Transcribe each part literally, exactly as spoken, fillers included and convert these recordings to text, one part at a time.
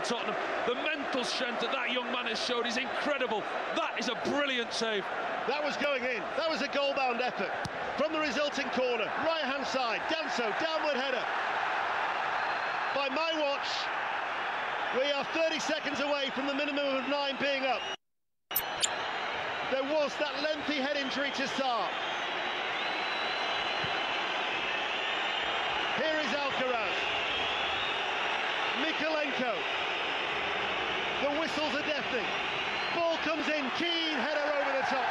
Tottenham. The mental strength that that young man has showed is incredible. That is a brilliant save. That was going in. That was a goal-bound effort. From the resulting corner, right-hand side, Danso, downward header. By my watch, we are thirty seconds away from the minimum of nine being up. There was that lengthy head injury to Sarr. Here is Alcaraz. Mykolenko. The whistles are deafening. Ball comes in, Keane, header over the top.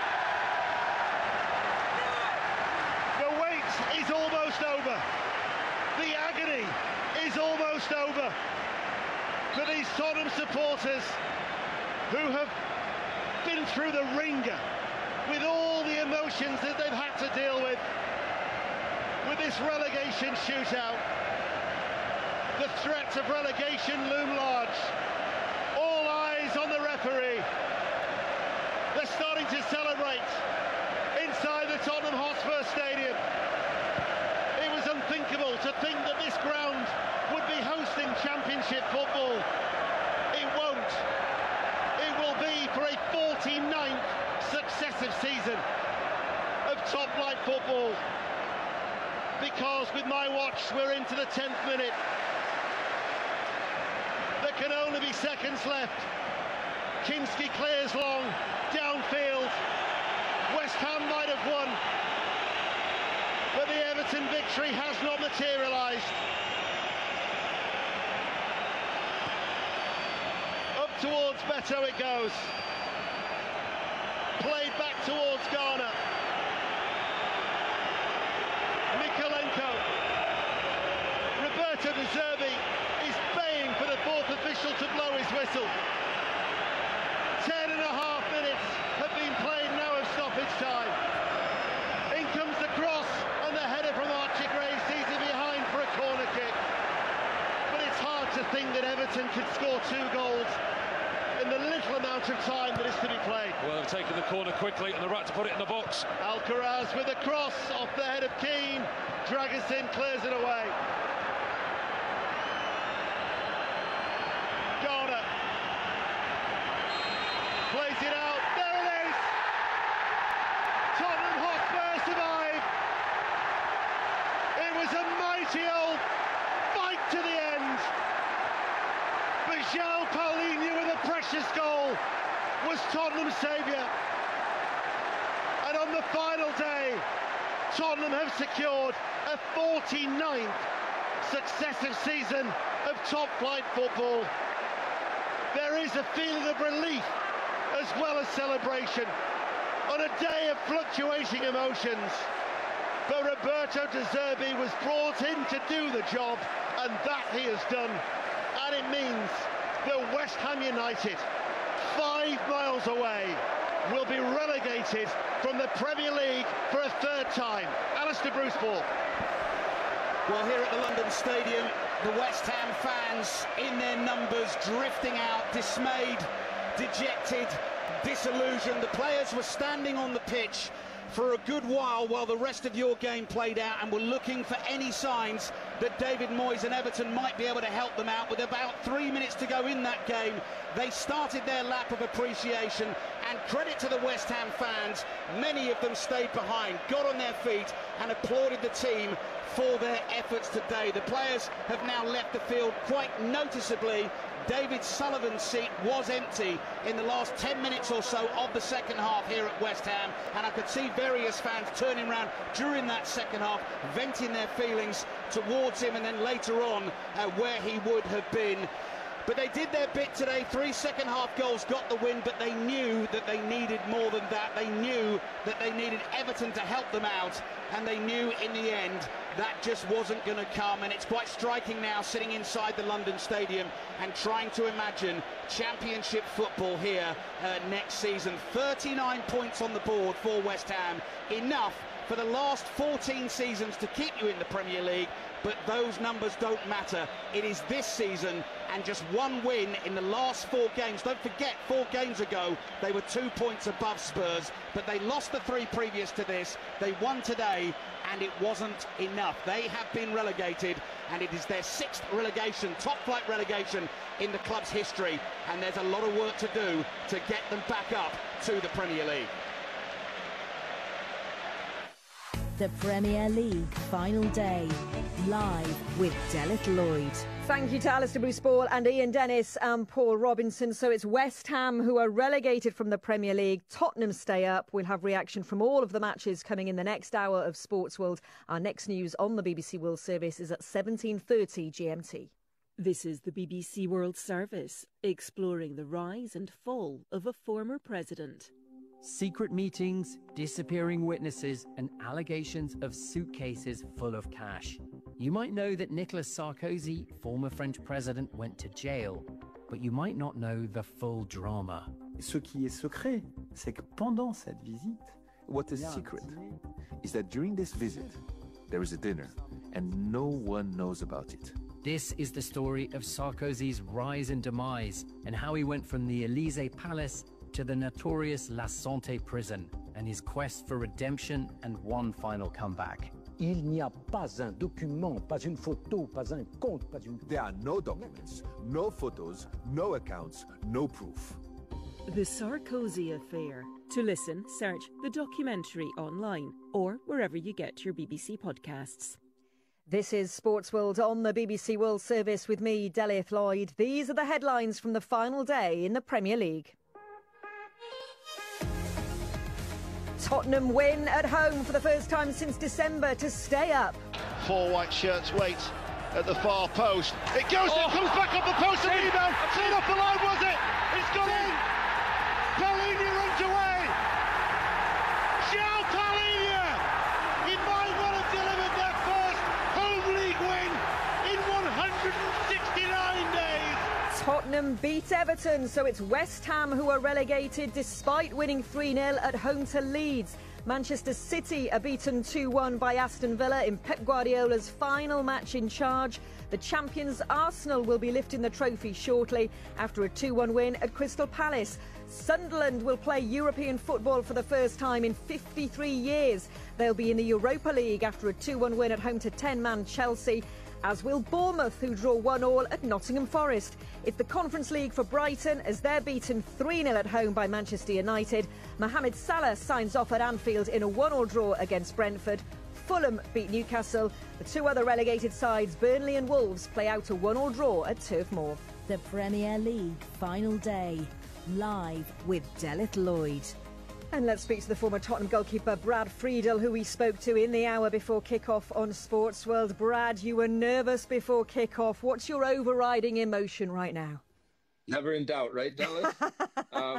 The wait is almost over. The agony is almost over for these Tottenham supporters who have been through the ringer with all the emotions that they've had to deal with with this relegation shootout. The threats of relegation loom large. All eyes on the referee. They're starting to celebrate inside the Tottenham Hotspur Stadium. It was unthinkable to think that this ground would be hosting Championship football. It won't. It will be for a forty-ninth successive season of top-flight football. Because with my watch, we're into the tenth minute. There can only be seconds left. Kinski clears long, downfield. West Ham might have won, but the Everton victory has not materialised. Up towards Beto it goes. Played back towards Garner. Mykolenko. Roberto De Zerbi is baying for the fourth official to blow his whistle. Ten and a half minutes have been played now of stoppage time. In comes the cross and the header from Archie Graves, easy behind for a corner kick. But it's hard to think that Everton could score two goals in the little amount of time that is to be played. Well, they've taken the corner quickly and the right to put it in the box. Alcaraz with a cross off the head of Keane. Dragusin clears it away. Garner plays it out. There it is! Tottenham Hotspur survive. It was a mighty old fight to the end. But João Paulinho with a precious goal was Tottenham's saviour. And on the final day, Tottenham have secured a forty-ninth successive season of top-flight football. There is a feeling of relief as well as celebration on a day of fluctuating emotions. But Roberto De Zerbi was brought in to do the job, and that he has done. And it means that West Ham United, five miles away, will be relegated from the Premier League for a third time. Alistair Bruce Ball. Well, here at the London Stadium, the West Ham fans in their numbers drifting out, dismayed, dejected, disillusioned. The players were standing on the pitch for a good while while the rest of your game played out and were looking for any signs that David Moyes and Everton might be able to help them out. With about three minutes to go in that game, they started their lap of appreciation, and credit to the West Ham fans, many of them stayed behind, got on their feet and applauded the team for their efforts today. The players have now left the field quite noticeably. David Sullivan's seat was empty in the last ten minutes or so of the second half here at West Ham, and I could see various fans turning around during that second half, venting their feelings towards him, and then later on uh, where he would have been. But they did their bit today. Three second half goals got the win, but they knew that they needed more than that. They knew that they needed Everton to help them out, and they knew in the end that just wasn't going to come. And it's quite striking now, sitting inside the London Stadium and trying to imagine Championship football here uh, next season. thirty-nine points on the board for West Ham, enough for the last fourteen seasons to keep you in the Premier League. But those numbers don't matter. It is this season and just one win in the last four games. Don't forget, four games ago, they were two points above Spurs, but they lost the three previous to this. They won today, and it wasn't enough. They have been relegated, and it is their sixth relegation, top-flight relegation in the club's history, and there's a lot of work to do to get them back up to the Premier League. The Premier League final day, live with Delith Lloyd. Thank you to Alistair Bruce-Ball and Ian Dennis and Paul Robinson. So it's West Ham who are relegated from the Premier League. Tottenham stay up. We'll have reaction from all of the matches coming in the next hour of Sports World. Our next news on the B B C World Service is at seventeen thirty G M T. This is the B B C World Service, exploring the rise and fall of a former president. Secret meetings, disappearing witnesses, and allegations of suitcases full of cash. You might know that Nicolas Sarkozy, former French president, went to jail, but you might not know the full drama. Ce qui est secret, c'est que pendant cette visite, what is secret is that during this visit, there is a dinner, and no one knows about it. This is the story of Sarkozy's rise and demise, and how he went from the Élysée Palace to the notorious La Santé prison, and his quest for redemption and one final comeback. Il n'y a pas un document, pas une photo, pas un compte, pas une... There are no documents, no photos, no accounts, no proof. The Sarkozy Affair. To listen, search the documentary online or wherever you get your B B C podcasts. This is Sports World on the B B C World Service with me, Delith Lloyd. These are the headlines from the final day in the Premier League. Tottenham win at home for the first time since December to stay up. Four white shirts wait at the far post. It goes, oh. It comes back up the post, and rebound. Straight off the line, was it? It's gone in. Palhinha runs away. João Palhinha. He might well have delivered their first home league win in one hundred sixty-nine days. Tottenham beat Everton, so it's West Ham who are relegated despite winning three nil at home to Leeds. Manchester City are beaten two one by Aston Villa in Pep Guardiola's final match in charge. The champions Arsenal will be lifting the trophy shortly after a two one win at Crystal Palace. Sunderland will play European football for the first time in fifty-three years. They'll be in the Europa League after a two one win at home to ten-man Chelsea. As will Bournemouth, who draw one all at Nottingham Forest. It's the Conference League for Brighton as they're beaten three nil at home by Manchester United. Mohamed Salah signs off at Anfield in a one all draw against Brentford. Fulham beat Newcastle. The two other relegated sides, Burnley and Wolves, play out a one all draw at Turf Moor. The Premier League final day, live with Delith Lloyd. And let's speak to the former Tottenham goalkeeper Brad Friedel, who we spoke to in the hour before kick-off on Sports World. Brad, you were nervous before kick-off. What's your overriding emotion right now? Never in doubt, right, Dallas? uh,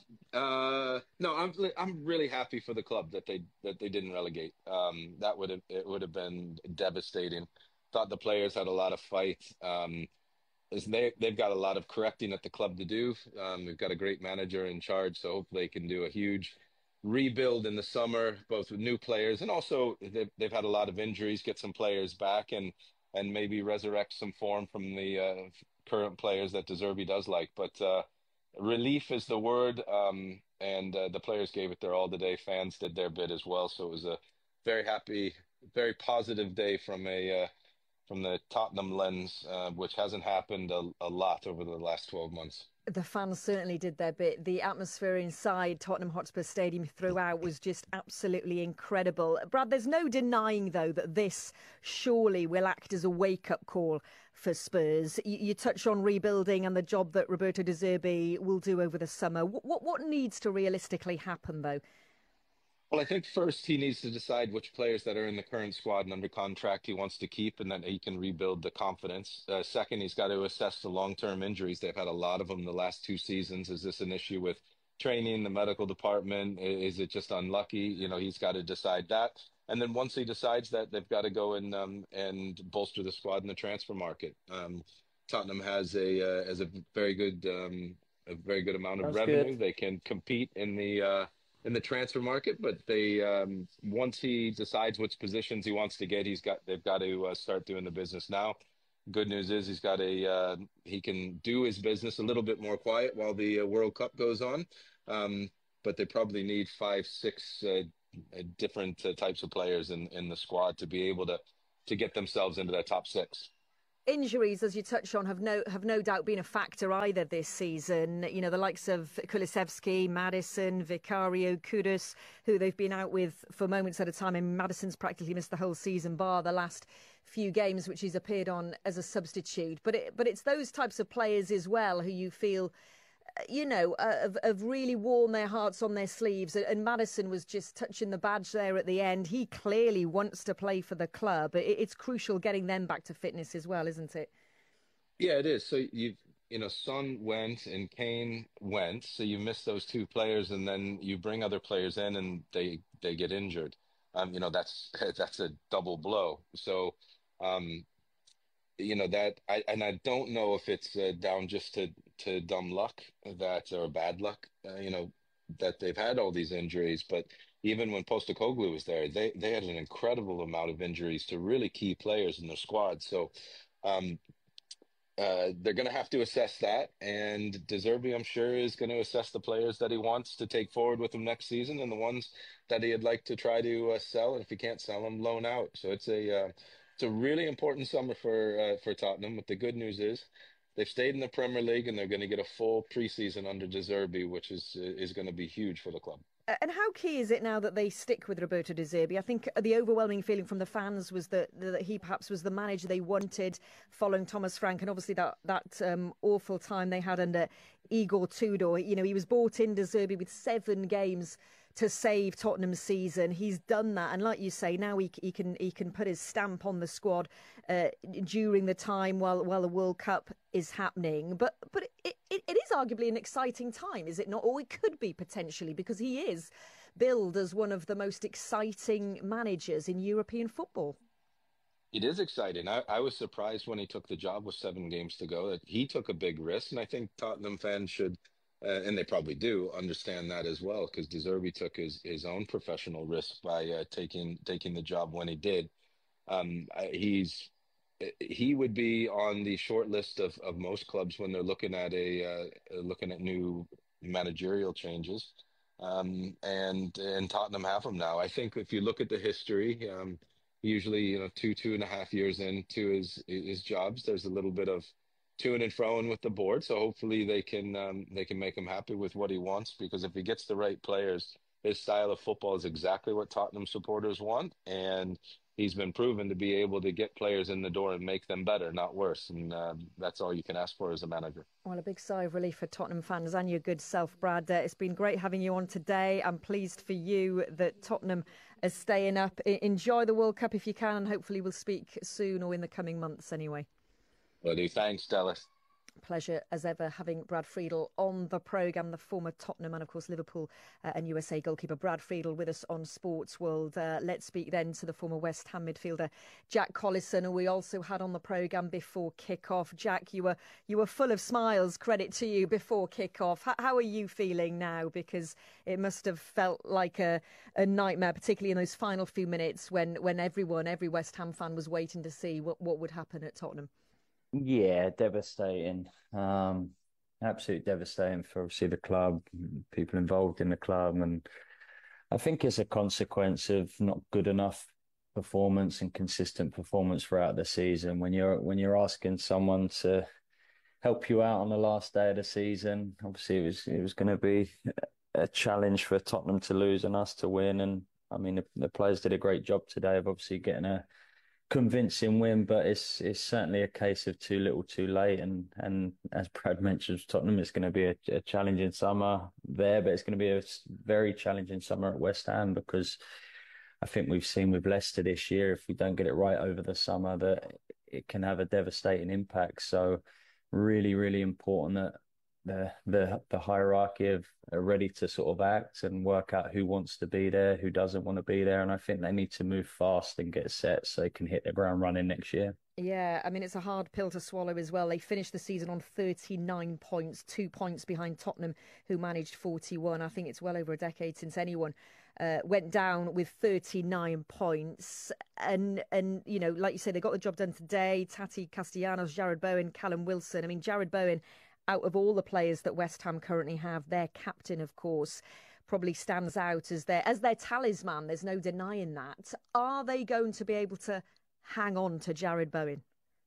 uh, no, I'm I'm really happy for the club that they that they didn't relegate. Um, that would have it would have been devastating. Thought the players had a lot of fight. Um, They, they've got a lot of correcting at the club to do. Um, we've got a great manager in charge, so hopefully they can do a huge rebuild in the summer, both with new players and also they've, they've had a lot of injuries, get some players back and, and maybe resurrect some form from the uh, current players that De Zerbi does like. But uh, relief is the word, um, and uh, the players gave it their all today. Fans did their bit as well, so it was a very happy, very positive day from a uh, from the Tottenham lens, uh, which hasn't happened a, a lot over the last twelve months. The fans certainly did their bit. The atmosphere inside Tottenham Hotspur Stadium throughout was just absolutely incredible. Brad, there's no denying, though, that this surely will act as a wake-up call for Spurs. You, you touch on rebuilding and the job that Roberto De Zerbi will do over the summer. What, what, what needs to realistically happen, though? Well, I think first he needs to decide which players that are in the current squad and under contract he wants to keep, and then he can rebuild the confidence. Uh, second, he's got to assess the long-term injuries. They've had a lot of them the last two seasons. Is this an issue with training, the medical department? Is it just unlucky? You know, he's got to decide that. And then once he decides that, they've got to go and um, and bolster the squad in the transfer market. Um, Tottenham has a uh, has a very good um, a very good amount of That's revenue. good. They can compete in the uh, in the transfer market, but they um, once he decides which positions he wants to get, he's got they've got to uh, start doing the business now. good news is he's got a uh, he can do his business a little bit more quiet while the uh, World Cup goes on. Um, but they probably need five, six uh, different uh, types of players in, in the squad to be able to to get themselves into that top six. Injuries, as you touched on, have no have no doubt been a factor either this season. You know, the likes of Kulusevski, Maddison, Vicario, Kudus, who they've been out with for moments at a time. And Maddison's practically missed the whole season, bar the last few games which he's appeared on as a substitute. But it, but it's those types of players as well who you feel, you know, uh, have, have really worn their hearts on their sleeves. And Maddison was just touching the badge there at the end. He clearly wants to play for the club. It, it's crucial getting them back to fitness as well, isn't it? Yeah, it is. So you've, you know, Son went and Kane went. So you miss those two players, and then you bring other players in, and they they get injured. Um, you know, that's that's a double blow. So, um, you know that, I and I don't know if it's uh, down just to to dumb luck that or bad luck, uh, you know, that they've had all these injuries. But even when Postecoglou was there, they they had an incredible amount of injuries to really key players in their squad. So um, uh, they're going to have to assess that. And De Zerbi, I'm sure, is going to assess the players that he wants to take forward with him next season and the ones that he'd like to try to uh, sell. And if he can't sell them, loan out. So it's a uh, it's a really important summer for uh, for Tottenham. But the good news is, they've stayed in the Premier League, and they're going to get a full preseason under De Zerbi, which is is going to be huge for the club. And how key is it now that they stick with Roberto De Zerbi? I think the overwhelming feeling from the fans was that, that he perhaps was the manager they wanted following Thomas Frank, and obviously that, that um, awful time they had under Igor Tudor. You know, he was brought in, De Zerbi, with seven games to save Tottenham's season. He's done that, and like you say, now he, he can he can put his stamp on the squad uh, during the time while while the World Cup is happening. But but it, it, it is arguably an exciting time, is it not? Or it could be potentially, because he is billed as one of the most exciting managers in European football. It is exciting. I, I was surprised when he took the job with seven games to go that he took a big risk, and I think Tottenham fans should. Uh, and they probably do understand that as well, because De Zerbi took his, his own professional risk by uh, taking taking the job when he did. Um, he's he would be on the short list of, of most clubs when they're looking at a uh, looking at new managerial changes. Um, and and Tottenham have him now. I think if you look at the history, um, usually you know two two and a half years into his his jobs, there's a little bit of to-ing and fro-ing with the board, so hopefully they can um, they can make him happy with what he wants, because if he gets the right players, his style of football is exactly what Tottenham supporters want, and he's been proven to be able to get players in the door and make them better, not worse, and uh, that's all you can ask for as a manager. Well, a big sigh of relief for Tottenham fans and your good self, Brad. Uh, it's been great having you on today. I'm pleased for you that Tottenham is staying up. I- enjoy the World Cup if you can, and hopefully we'll speak soon or in the coming months anyway. Well, do thanks, Dallas. Pleasure as ever having Brad Friedel on the programme, the former Tottenham and of course Liverpool uh, and U S A goalkeeper Brad Friedel with us on Sports World. Uh, let's speak then to the former West Ham midfielder Jack Collison, who we also had on the programme before kick-off. Jack, you were you were full of smiles, credit to you, before kick-off. H- how are you feeling now? Because it must have felt like a, a nightmare, particularly in those final few minutes when, when everyone, every West Ham fan was waiting to see what, what would happen at Tottenham. Yeah, devastating. Um, absolutely devastating for obviously the club, people involved in the club, and I think it's a consequence of not good enough performance and consistent performance throughout the season. When you're when you're asking someone to help you out on the last day of the season, obviously it was it was going to be a challenge for Tottenham to lose and us to win. And I mean, the, the players did a great job today of obviously getting a convincing win, but it's it's certainly a case of too little too late, and and as Brad mentioned, Tottenham, it's going to be a, a challenging summer there, but it's going to be a very challenging summer at West Ham, because I think we've seen with Leicester this year, if we don't get it right over the summer, that it can have a devastating impact. So really really important that the the the hierarchy of are ready to sort of act and work out who wants to be there, who doesn't want to be there. And I think they need to move fast and get set so they can hit the ground running next year. Yeah, I mean, it's a hard pill to swallow as well. They finished the season on thirty-nine points, two points behind Tottenham, who managed forty-one. I think it's well over a decade since anyone uh, went down with thirty-nine points. And, and you know, like you say, they got the job done today. Tati Castellanos, Jared Bowen, Callum Wilson. I mean, Jared Bowen, out of all the players that West Ham currently have, their captain, of course, probably stands out as their, as their talisman. There's no denying that. Are they going to be able to hang on to Jared Bowen?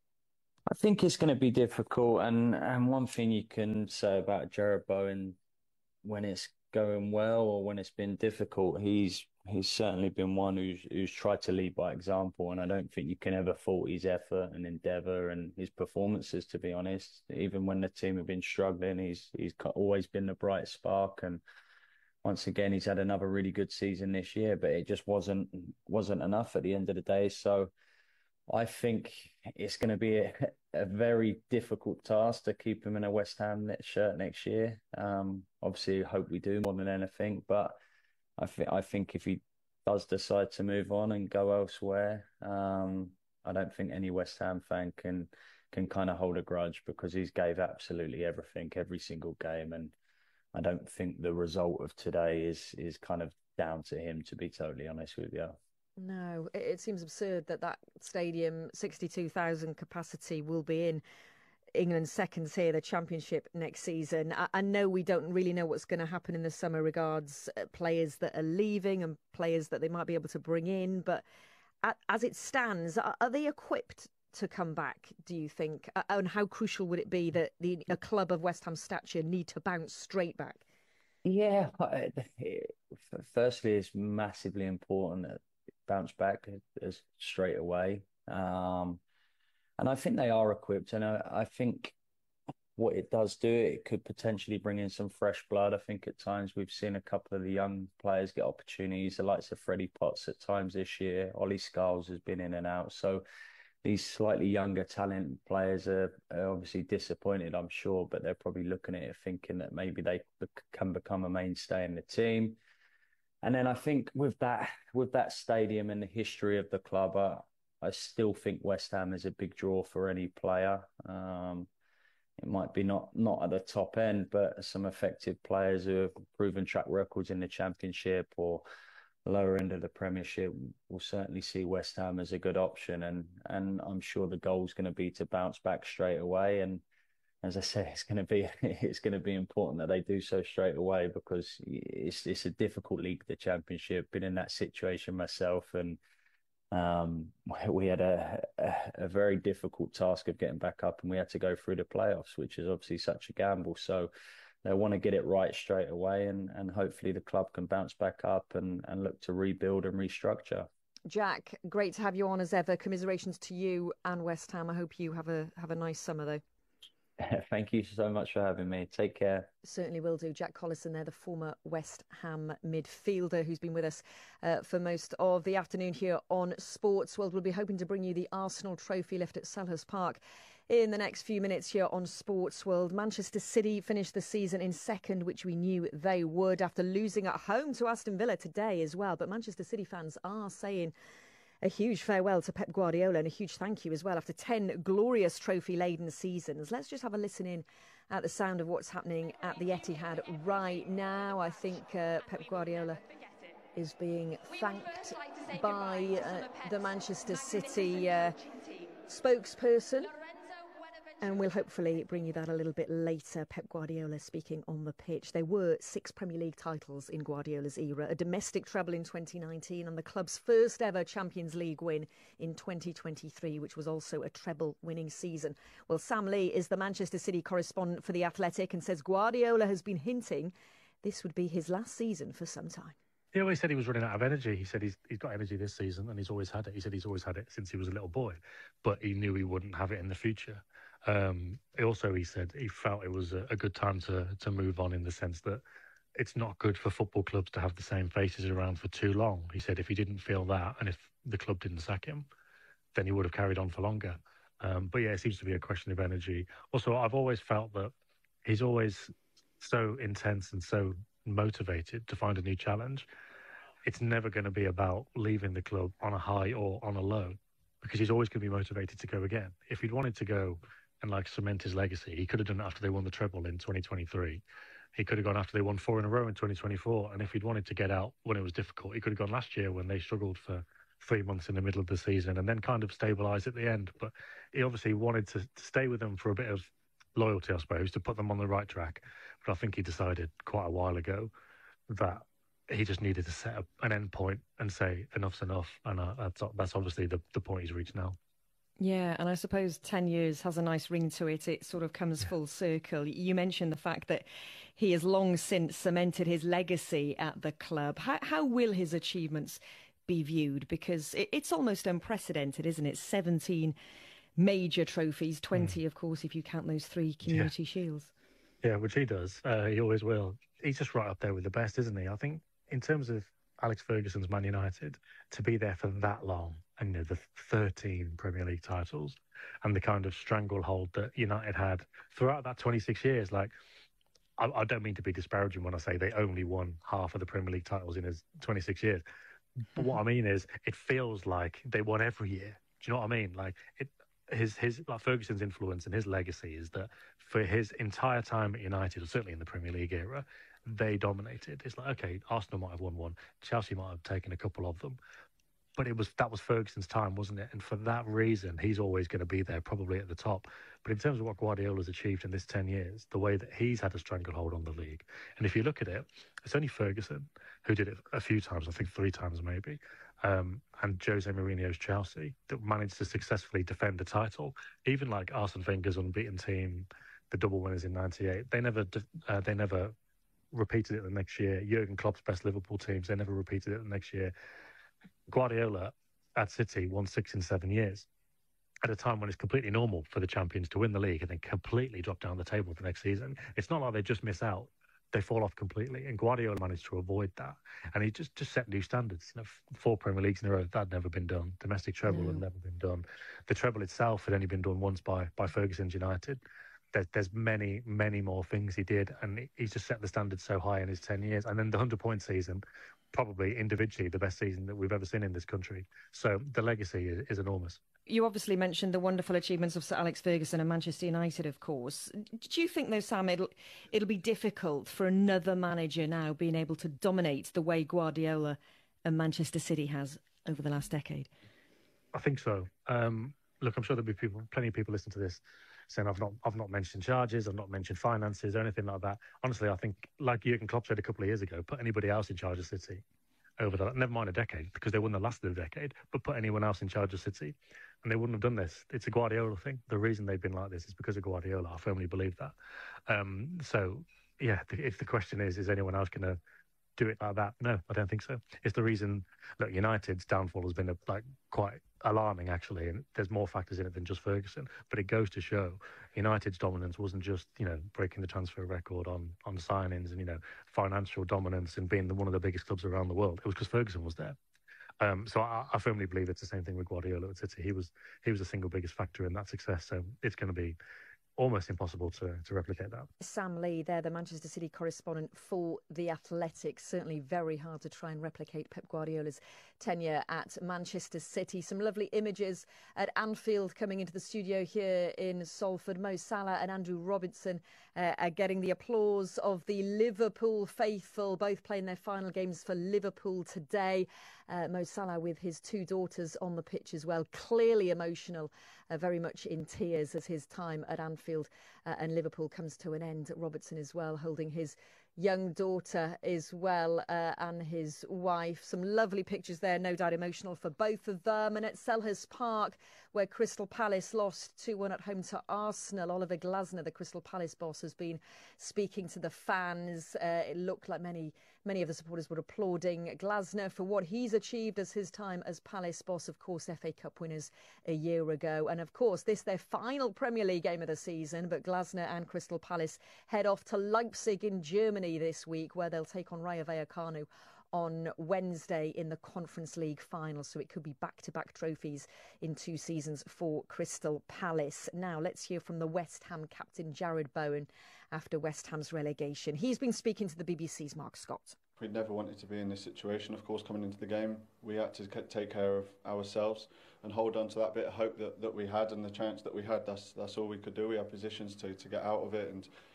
I think it's going to be difficult. And, and one thing you can say about Jared Bowen, when it's going well or when it's been difficult, he's he's certainly been one who's who's tried to lead by example. And I don't think you can ever fault his effort and endeavour and his performances, to be honest. Even when the team have been struggling, he's he's always been the bright spark. And once again, he's had another really good season this year, but it just wasn't wasn't enough at the end of the day. So I think it's going to be a, a very difficult task to keep him in a West Ham shirt next year. Um, obviously, I hope we do more than anything. But I think I think if he does decide to move on and go elsewhere, um, I don't think any West Ham fan can can kind of hold a grudge, because he's gave absolutely everything every single game, and I don't think the result of today is is kind of down to him, to be totally honest with you. No, it, it seems absurd that that stadium, sixty-two thousand capacity, will be in England's second tier, the Championship, next season. I, I know we don't really know what's going to happen in the summer regards uh, players that are leaving and players that they might be able to bring in, but at, as it stands, are, are they equipped to come back, do you think? Uh, and how crucial would it be that the, a club of West Ham stature need to bounce straight back? Yeah, firstly, it's massively important that bounce back as straight away. Um, and I think they are equipped. And I, I think what it does do, it could potentially bring in some fresh blood. I think at times we've seen a couple of the young players get opportunities, the likes of Freddie Potts at times this year. Ollie Scholes has been in and out. So these slightly younger talent players are, are obviously disappointed, I'm sure, but they're probably looking at it thinking that maybe they can become a mainstay in the team. And then I think with that with that stadium and the history of the club, I, I still think West Ham is a big draw for any player. Um, it might be not, not at the top end, but some effective players who have proven track records in the Championship or lower end of the Premiership will certainly see West Ham as a good option. And and I'm sure the goal is going to be to bounce back straight away. And as I say, it's going to be it's going to be important that they do so straight away, because it's it's a difficult league, the Championship. Been in that situation myself, and um, we had a, a a very difficult task of getting back up, and we had to go through the playoffs, which is obviously such a gamble. So they want to get it right straight away, and, and hopefully the club can bounce back up and, and look to rebuild and restructure. Jack, great to have you on as ever. Commiserations to you and West Ham. I hope you have a have a nice summer, though. Thank you so much for having me. Take care. Certainly will do. Jack Collison there, the former West Ham midfielder who's been with us uh, for most of the afternoon here on Sports World. We'll be hoping to bring you the Arsenal trophy lift at Selhurst Park in the next few minutes here on Sports World. Manchester City finished the season in second, which we knew they would, after losing at home to Aston Villa today as well. But Manchester City fans are saying a huge farewell to Pep Guardiola and a huge thank you as well after ten glorious trophy-laden seasons. Let's just have a listen in at the sound of what's happening at the Etihad right now. I think uh, Pep Guardiola is being thanked by uh, the Manchester City uh, spokesperson. And we'll hopefully bring you that a little bit later. Pep Guardiola speaking on the pitch. There were six Premier League titles in Guardiola's era, a domestic treble in twenty nineteen and the club's first ever Champions League win in twenty twenty-three, which was also a treble-winning season. Well, Sam Lee is the Manchester City correspondent for The Athletic and says Guardiola has been hinting this would be his last season for some time. He always said he was running out of energy. He said he's, he's got energy this season and he's always had it. He said he's always had it since he was a little boy, but he knew he wouldn't have it in the future. Um, also, he said he felt it was a, a good time to to move on, in the sense that it's not good for football clubs to have the same faces around for too long. He said if he didn't feel that, and if the club didn't sack him, then he would have carried on for longer. Um, but yeah, it seems to be a question of energy. Also, I've always felt that he's always so intense and so motivated to find a new challenge. It's never going to be about leaving the club on a high or on a low, because he's always going to be motivated to go again. If he'd wanted to go and like cement his legacy, he could have done it after they won the treble in twenty twenty-three. He could have gone after they won four in a row in twenty twenty-four. And if he'd wanted to get out when it was difficult, he could have gone last year when they struggled for three months in the middle of the season and then kind of stabilised at the end. But he obviously wanted to, to stay with them for a bit of loyalty, I suppose, to put them on the right track. But I think he decided quite a while ago that he just needed to set up an end point and say enough's enough. And uh, that's, that's obviously the, the point he's reached now. Yeah, and I suppose ten years has a nice ring to it. It sort of comes full circle. You mentioned the fact that he has long since cemented his legacy at the club. How, how will his achievements be viewed? Because it, it's almost unprecedented, isn't it? seventeen major trophies, twenty, mm. of course, if you count those three Community yeah. Shields. Yeah, which he does. Uh, he always will. He's just right up there with the best, isn't he? I think in terms of Alex Ferguson's Man United, to be there for that long, and you know, the thirteen Premier League titles and the kind of stranglehold that United had throughout that twenty-six years. Like, I, I don't mean to be disparaging when I say they only won half of the Premier League titles in his twenty-six years. But what I mean is, it feels like they won every year. Do you know what I mean? Like, it, his his like Ferguson's influence and his legacy is that for his entire time at United, or certainly in the Premier League era, they dominated. It's like, okay, Arsenal might have won one, Chelsea might have taken a couple of them, but it was that was Ferguson's time, wasn't it? And for that reason, he's always going to be there, probably at the top. But in terms of what Guardiola's achieved in this ten years, the way that he's had a stranglehold on the league, and if you look at it, it's only Ferguson who did it a few times, I think three times maybe, um, and Jose Mourinho's Chelsea that managed to successfully defend the title. Even like Arsene Wenger's unbeaten team, the double winners in ninety-eight, they never, uh, they never repeated it the next year. Jurgen Klopp's best Liverpool teams, they never repeated it the next year. Guardiola at City won six in seven years at a time when it's completely normal for the champions to win the league and then completely drop down the table the next season. It's not like they just miss out. They fall off completely. And Guardiola managed to avoid that. And he just, just set new standards. You know, four Premier Leagues in a row, that had never been done. Domestic treble mm. had never been done. The treble itself had only been done once by, by Ferguson's United. There, there's many, many more things he did. And he's just set the standards so high in his ten years. And then the hundred-point season, probably individually the best season that we've ever seen in this country. So the legacy is, is enormous. You obviously mentioned the wonderful achievements of Sir Alex Ferguson and Manchester United, of course. Do you think, though, Sam, it'll, it'll be difficult for another manager now being able to dominate the way Guardiola and Manchester City has over the last decade? I think so. Um, look, I'm sure there'll be people, plenty of people listening to this saying I've not, I've not mentioned charges, I've not mentioned finances or anything like that. Honestly, I think, like Jurgen Klopp said a couple of years ago, put anybody else in charge of City over the, never mind a decade, because they wouldn't have lasted a decade, but put anyone else in charge of City and they wouldn't have done this. It's a Guardiola thing. The reason they've been like this is because of Guardiola. I firmly believe that. Um, so, yeah, if the question is, is anyone else going to do it like that? No, I don't think so. It's the reason, look, United's downfall has been a, like quite alarming, actually, and there's more factors in it than just Ferguson, but it goes to show United's dominance wasn't just, you know, breaking the transfer record on, on signings and, you know, financial dominance and being the, one of the biggest clubs around the world. It was because Ferguson was there. Um, so I, I firmly believe it's the same thing with Guardiola at City. He was, he was the single biggest factor in that success, so it's going to be almost impossible to, to replicate that. Sam Lee there, the Manchester City correspondent for The Athletic. Certainly very hard to try and replicate Pep Guardiola's tenure at Manchester City. Some lovely images at Anfield coming into the studio here in Salford. Mo Salah and Andrew Robertson uh, are getting the applause of the Liverpool faithful, both playing their final games for Liverpool today. Uh, Mo Salah with his two daughters on the pitch as well, clearly emotional, uh, very much in tears as his time at Anfield uh, and Liverpool comes to an end. Robertson as well, holding his young daughter as well uh, and his wife. Some lovely pictures there, no doubt emotional for both of them. And at Selhurst Park, where Crystal Palace lost two one at home to Arsenal, Oliver Glasner, the Crystal Palace boss, has been speaking to the fans. Uh, it looked like many many of the supporters were applauding Glasner for what he's achieved as his time as Palace boss, of course, F A Cup winners a year ago. And of course, this their final Premier League game of the season, but Glasner and Crystal Palace head off to Leipzig in Germany this week, where they'll take on Rayo Vallecano on Wednesday in the Conference League final. So it could be back-to-back trophies in two seasons for Crystal Palace. Now let's hear from the West Ham captain Jarrod Bowen after West Ham's relegation. He's been speaking to the B B C's Mark Scott. We never wanted to be in this situation. Of course, coming into the game, we had to take care of ourselves and hold on to that bit of hope that, that we had and the chance that we had. That's that's all we could do. We had positions to, to get out of it and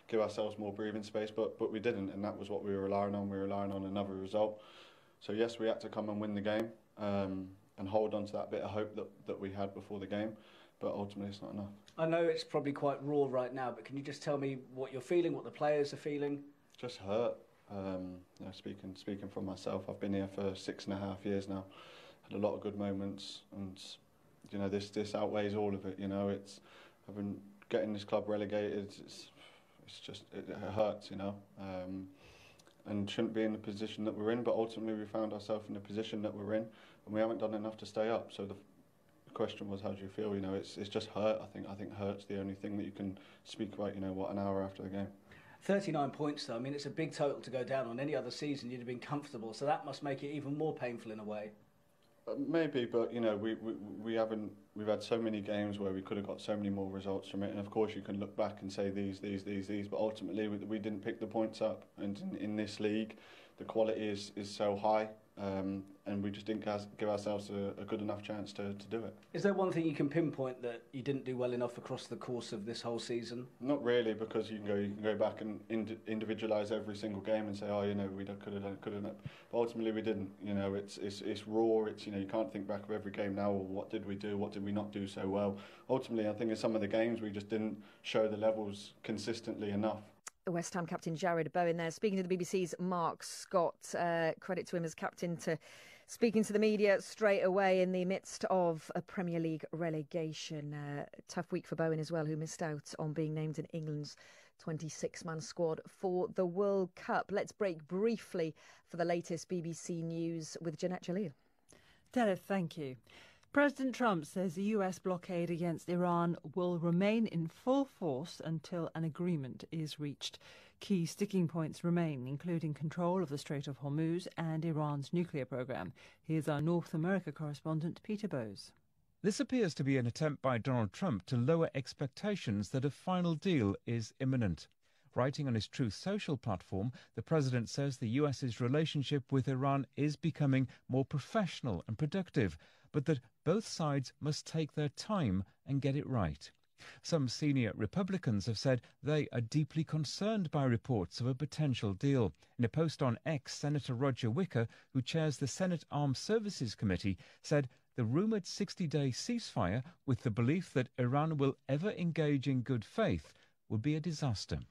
give ourselves more breathing space, but but we didn't, and that was what we were relying on. We were relying on another result. So yes, we had to come and win the game um, and hold on to that bit of hope that, that we had before the game, but ultimately it's not enough. I know it's probably quite raw right now, but can you just tell me what you're feeling, what the players are feeling? Just hurt. Um, you know, speaking speaking for myself, I've been here for six and a half years now. Had a lot of good moments, and you know this this outweighs all of it. You know, it's I've been getting this club relegated. It's it's just it, it hurts. You know, um, and shouldn't be in the position that we're in. But ultimately, we found ourselves in the position that we're in, and we haven't done enough to stay up. So the The question was, how do you feel? You know, it's it's just hurt. I think I think hurt's the only thing that you can speak about. You know, what an hour after the game. thirty-nine points, though. I mean, it's a big total to go down on. Any other season, you'd have been comfortable. So that must make it even more painful in a way. Uh, maybe, but you know, we, we we haven't. We've had so many games where we could have got so many more results from it. And of course, you can look back and say these, these, these, these. But ultimately, we, we didn't pick the points up. And in, in this league, the quality is is so high. Um, and we just didn't give ourselves a, a good enough chance to, to do it. Is there one thing you can pinpoint that you didn't do well enough across the course of this whole season? Not really, because you can go you can go back and ind individualise every single game and say, oh, you know, we could have done it, could have done it. But ultimately, we didn't. You know, it's it's it's raw. It's you know, you can't think back of every game now. Well, what did we do? What did we not do so well? Ultimately, I think in some of the games we just didn't show the levels consistently enough. West Ham captain Jared Bowen there, speaking to the B B C's Mark Scott. Uh, credit to him as captain to speaking to the media straight away in the midst of a Premier League relegation. Uh, tough week for Bowen as well, who missed out on being named in England's twenty-six man squad for the World Cup. Let's break briefly for the latest B B C News with Jeanette Jalil. Delith, thank you. President Trump says the U S blockade against Iran will remain in full force until an agreement is reached. Key sticking points remain, including control of the Strait of Hormuz and Iran's nuclear program. Here's our North America correspondent, Peter Bowes. This appears to be an attempt by Donald Trump to lower expectations that a final deal is imminent. Writing on his Truth Social platform, the president says the U S's relationship with Iran is becoming more professional and productive, but that both sides must take their time and get it right. Some senior Republicans have said they are deeply concerned by reports of a potential deal. In a post on X, Senator Roger Wicker, who chairs the Senate Armed Services Committee, said the rumoured sixty-day ceasefire, with the belief that Iran will ever engage in good faith, would be a disaster.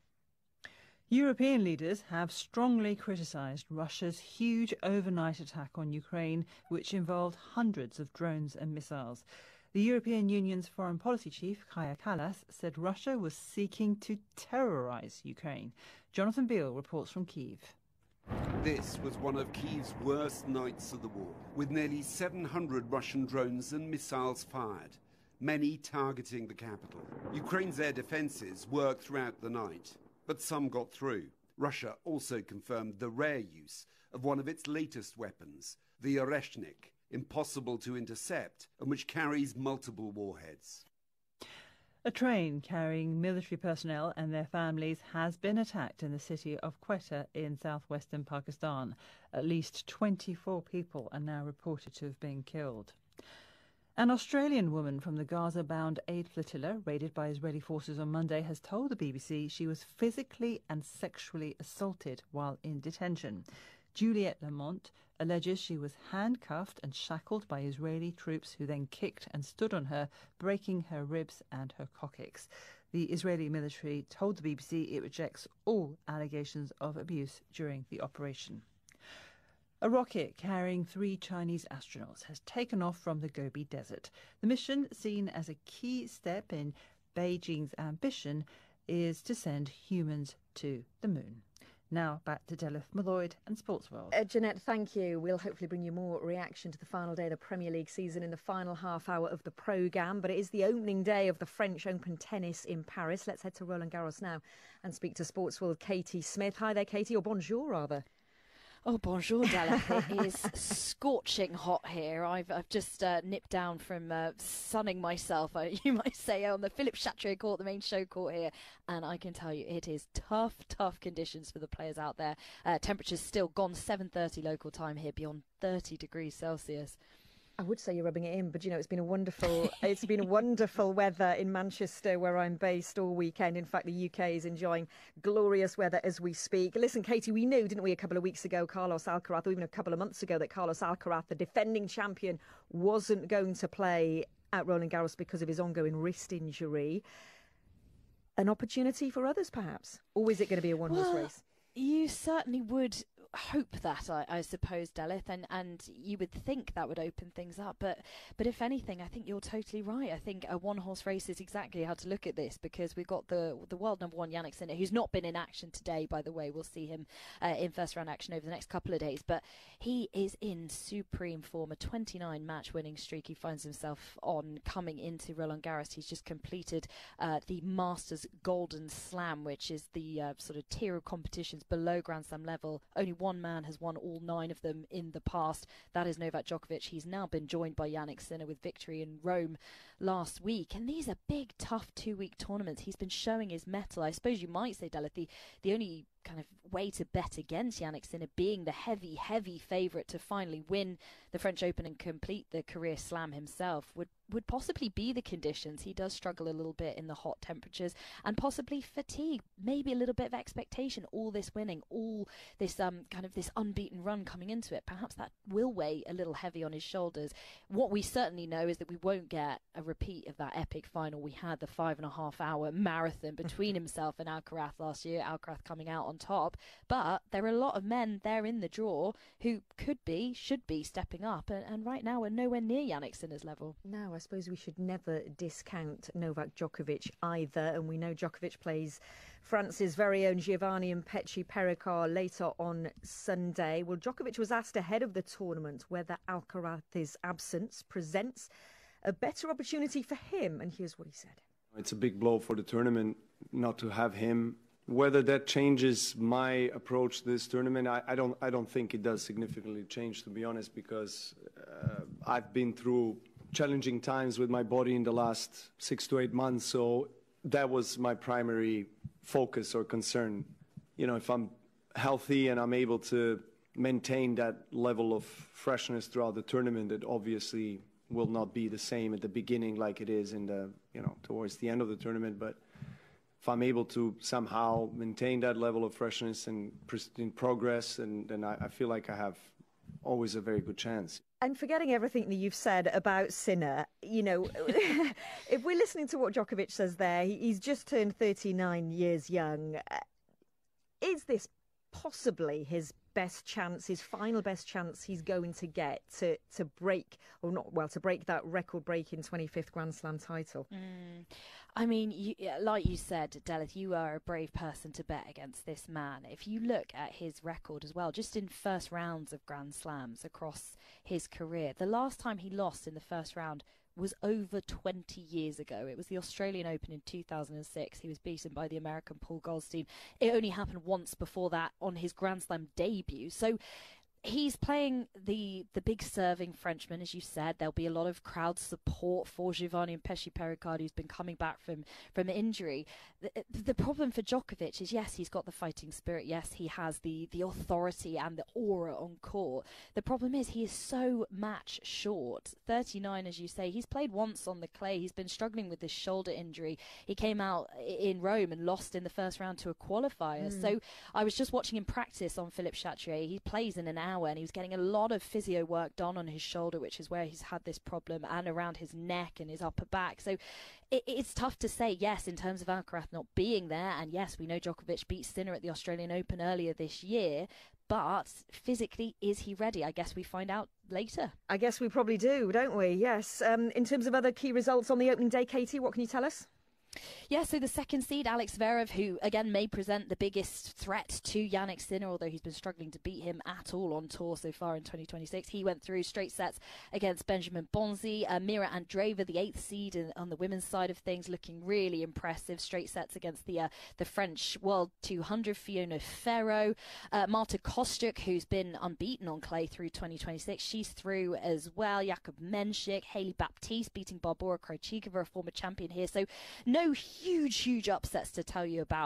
European leaders have strongly criticised Russia's huge overnight attack on Ukraine, which involved hundreds of drones and missiles. The European Union's foreign policy chief, Kaja Kallas, said Russia was seeking to terrorise Ukraine. Jonathan Beale reports from Kyiv. This was one of Kyiv's worst nights of the war, with nearly seven hundred Russian drones and missiles fired, many targeting the capital. Ukraine's air defences worked throughout the night, but some got through. Russia also confirmed the rare use of one of its latest weapons, the Oreshnik, impossible to intercept and which carries multiple warheads. A train carrying military personnel and their families has been attacked in the city of Quetta in southwestern Pakistan. At least twenty-four people are now reported to have been killed. An Australian woman from the Gaza-bound aid flotilla, raided by Israeli forces on Monday, has told the B B C she was physically and sexually assaulted while in detention. Juliette Lamont alleges she was handcuffed and shackled by Israeli troops who then kicked and stood on her, breaking her ribs and her coccyx. The Israeli military told the B B C it rejects all allegations of abuse during the operation. A rocket carrying three Chinese astronauts has taken off from the Gobi Desert. The mission, seen as a key step in Beijing's ambition, is to send humans to the moon. Now back to Delith Malloyd and Sports World. Uh, Jeanette, thank you. We'll hopefully bring you more reaction to the final day of the Premier League season in the final half hour of the programme. But it is the opening day of the French Open tennis in Paris. Let's head to Roland Garros now and speak to Sports World Katie Smith. Hi there, Katie, or bonjour rather. Oh, bonjour, Delith. It is scorching hot here. I've, I've just uh, nipped down from uh, sunning myself, uh, you might say, on the Philippe Chatrier court, the main show court here. And I can tell you it is tough, tough conditions for the players out there. Uh, temperatures still gone seven thirty local time here, beyond thirty degrees Celsius. I would say you're rubbing it in, but you know, it's been a wonderful, it's been a wonderful weather in Manchester, where I'm based, all weekend. In fact, the U K is enjoying glorious weather as we speak. Listen, Katie, we knew, didn't we, a couple of weeks ago, Carlos Alcaraz, or even a couple of months ago, that Carlos Alcaraz, the defending champion, wasn't going to play at Roland Garros because of his ongoing wrist injury. An opportunity for others, perhaps? Or is it going to be a one-horse well, race? You certainly would hope that, I, I suppose, Delith, and, and you would think that would open things up. But but if anything, I think you're totally right. I think a one-horse race is exactly how to look at this, because we've got the the world number one, Jannik Sinner, who's not been in action today, by the way. We'll see him uh, in first-round action over the next couple of days. But he is in supreme form, a twenty-nine match winning streak he finds himself on coming into Roland Garros. He's just completed uh, the Masters Golden Slam, which is the uh, sort of tier of competitions below Grand Slam level. Only one man has won all nine of them in the past. That is Novak Djokovic. He's now been joined by Jannik Sinner with victory in Rome last week. And these are big, tough two-week tournaments. He's been showing his mettle. I suppose you might say, Delith, the, the only kind of way to bet against Jannik Sinner being the heavy, heavy favourite to finally win the French Open and complete the career slam himself would, would possibly be the conditions. He does struggle a little bit in the hot temperatures, and possibly fatigue, maybe a little bit of expectation, all this winning, all this um kind of this unbeaten run coming into it. Perhaps that will weigh a little heavy on his shoulders. What we certainly know is that we won't get a repeat of that epic final we had, the five and a half hour marathon between himself and Alcaraz last year, Alcaraz coming out on top. But there are a lot of men there in the draw who could be, should be stepping up, and, and right now are nowhere near Jannik Sinner's level. No, I suppose we should never discount Novak Djokovic either, and we know Djokovic plays France's very own Giovanni and Pechi Pericard later on Sunday. Well, Djokovic was asked ahead of the tournament whether Alcaraz's absence presents a better opportunity for him, and here's what he said. It's a big blow for the tournament not to have him. Whether that changes my approach to this tournament, I, I don't I don't think it does significantly change, to be honest, because uh, I've been through challenging times with my body in the last six to eight months, so that was my primary focus or concern. You know, if I'm healthy and I'm able to maintain that level of freshness throughout the tournament, it obviously will not be the same at the beginning like it is in the, you know, towards the end of the tournament. But if I'm able to somehow maintain that level of freshness and in progress, and then I, I feel like I have always a very good chance. And forgetting everything that you've said about Sinner, you know, if we're listening to what Djokovic says there, he's just turned thirty-nine years young. Is this possibly his best chance, his final best chance he's going to get to, to break, or not, well, to break that record-breaking twenty-fifth Grand Slam title? Mm. I mean, you, like you said, Delith, you are a brave person to bet against this man. If you look at his record as well, just in first rounds of Grand Slams across his career, the last time he lost in the first round was over twenty years ago. It was the Australian Open in two thousand six. He was beaten by the American Paul Goldstein. It only happened once before that on his Grand Slam debut. So he's playing the the big serving Frenchman, as you said. There'll be a lot of crowd support for Giovanni and Pechi Pericard, who's been coming back from, from injury. The, the problem for Djokovic is, yes, he's got the fighting spirit. Yes, he has the, the authority and the aura on court. The problem is he is so match short. thirty-nine, as you say. He's played once on the clay. He's been struggling with this shoulder injury. He came out in Rome and lost in the first round to a qualifier. Mm. So I was just watching him practice on Philippe Chatrier. He plays in an hour, and he was getting a lot of physio work done on his shoulder, which is where he's had this problem, and around his neck and his upper back. So it, it's tough to say, yes, in terms of Alcaraz not being there, and yes, we know Djokovic beat Sinner at the Australian Open earlier this year, but physically, is he ready? I guess we find out later. I guess we probably do, don't we? Yes. Um, in terms of other key results on the opening day, Katie, what can you tell us? Yeah, so the second seed, Alex Zverev, who again may present the biggest threat to Jannik Sinner, although he's been struggling to beat him at all on tour so far in twenty twenty-six. He went through straight sets against Benjamin Bonzi. Uh, Mira Andreeva, the eighth seed in, on the women's side of things, looking really impressive. Straight sets against the uh, the French World two hundred, Fiona Ferro. Uh, Marta Kostyuk, who's been unbeaten on clay through twenty twenty-six. She's through as well. Jakub Menchik, Hailey Baptiste beating Barbora Krejcikova, a former champion here. So no huge, huge upsets to tell you about,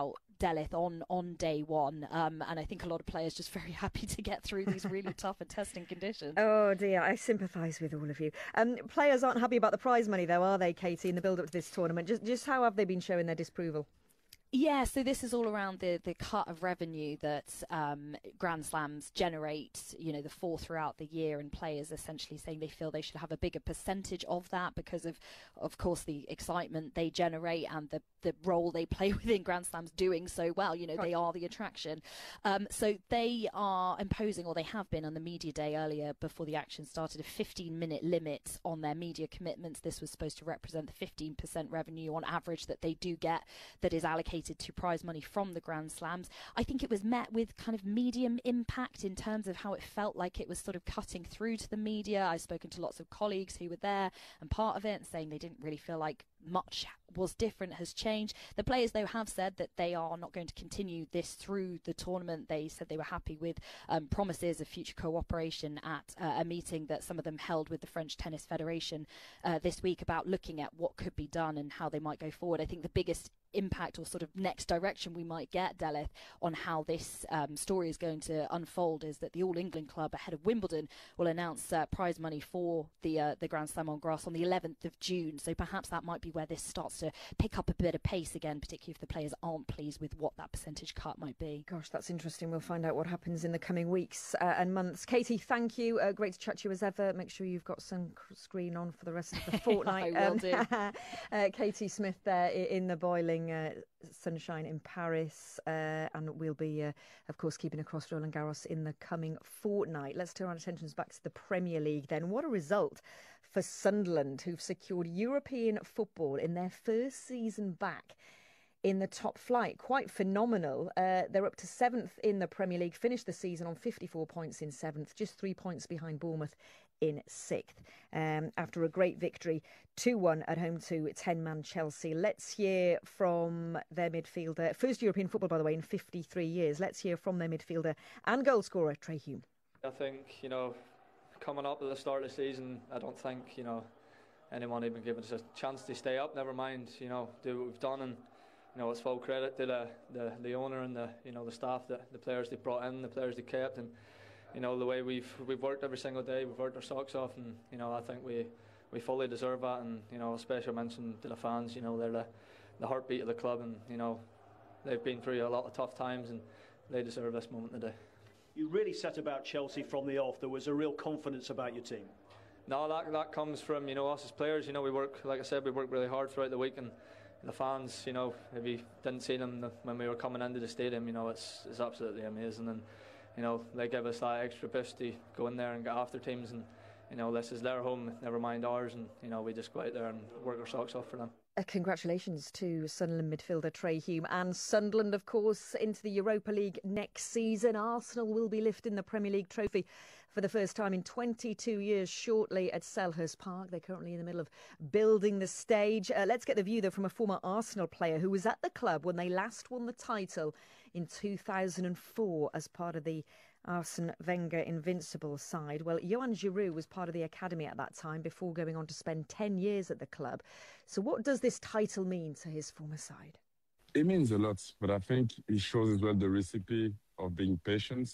Delith on, on day one. Um, and I think a lot of players just very happy to get through these really tough and testing conditions. Oh dear, I sympathise with all of you. Um, players aren't happy about the prize money though, are they, Katie, in the build-up to this tournament? Just, just how have they been showing their disapproval? Yeah, so this is all around the, the cut of revenue that um, Grand Slams generate, you know, the four throughout the year, and players essentially saying they feel they should have a bigger percentage of that because of, of course, the excitement they generate and the, the role they play within Grand Slams doing so well. You know, they are the attraction. Um, so they are imposing, or they have been on the media day earlier before the action started, a fifteen minute limit on their media commitments. This was supposed to represent the fifteen percent revenue on average that they do get that is allocated to prize money from the Grand Slams. I think it was met with kind of medium impact in terms of how it felt like it was sort of cutting through to the media. I've spoken to lots of colleagues who were there and part of it, and saying they didn't really feel like much was different, has changed. The players, though, have said that they are not going to continue this through the tournament. They said they were happy with um, promises of future cooperation at uh, a meeting that some of them held with the French Tennis Federation uh, this week about looking at what could be done and how they might go forward. I think the biggest impact or sort of next direction we might get, Delith, on how this um, story is going to unfold is that the All England Club ahead of Wimbledon will announce uh, prize money for the uh, the Grand Slam on grass on the eleventh of June. So perhaps that might be where this starts to pick up a bit of pace again, particularly if the players aren't pleased with what that percentage cut might be. Gosh, that's interesting. We'll find out what happens in the coming weeks uh, and months. Katie, thank you. Uh, great to chat to you as ever. Make sure you've got some screen on for the rest of the fortnight. I will um, do. uh, Katie Smith there in the boiling uh, sunshine in Paris, uh, and we'll be, uh, of course, keeping across Roland Garros in the coming fortnight. Let's turn our attentions back to the Premier League then. What a result for Sunderland, who've secured European football in their first season back in the top flight. Quite phenomenal. Uh, they're up to seventh in the Premier League, finished the season on fifty-four points in seventh, just three points behind Bournemouth in sixth, um, after a great victory two one at home to ten-man Chelsea. Let's hear from their midfielder, first European football, by the way, in fifty-three years. Let's hear from their midfielder and goal scorer, Trey Hume. I think, you know, coming up at the start of the season, I don't think, you know, anyone even given us a chance to stay up, never mind, you know, do what we've done. And, you know, it's full credit to the, the, the owner and the, you know, the staff, the, the players they brought in, the players they kept, and, you know, the way we've we've worked every single day, we've worked our socks off, and, you know, I think we, we fully deserve that. And, you know, a special mention to the fans. You know, they're the, the heartbeat of the club, and, you know, they've been through a lot of tough times, and they deserve this moment today. You really set about Chelsea from the off. There was a real confidence about your team. No, that that comes from, you know, us as players. You know, we work, like I said, we work really hard throughout the week, and the fans, you know, if you didn't see them when we were coming into the stadium, you know, it's it's absolutely amazing. And, you know, they give us that extra push to go in there and get after teams, and, you know, this is their home, never mind ours, and, you know, we just go out there and work our socks off for them. Uh, congratulations to Sunderland midfielder Trey Hume, and Sunderland, of course, into the Europa League next season. Arsenal will be lifting the Premier League trophy for the first time in twenty-two years shortly at Selhurst Park. They're currently in the middle of building the stage. Uh, let's get the view, though, from a former Arsenal player who was at the club when they last won the title in two thousand four as part of the Arsene Wenger Invincible side. Well, Johan Giroud was part of the academy at that time before going on to spend ten years at the club. So what does this title mean to his former side? It means a lot, but I think it shows as well the recipe of being patient.